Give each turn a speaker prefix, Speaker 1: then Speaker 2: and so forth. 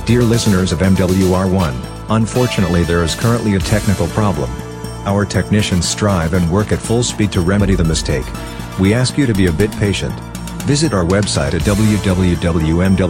Speaker 1: Dear listeners of MWR1, unfortunately there is currently a technical problem. Our technicians strive and work at full speed to remedy the mistake. We ask you to be a bit patient. Visit our website at www.mwr1.com